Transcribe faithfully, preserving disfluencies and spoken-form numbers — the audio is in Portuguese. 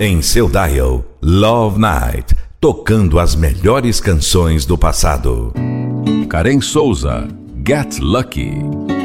Em seu dial, Love Night, tocando as melhores canções do passado. Karen Souza, Get Lucky.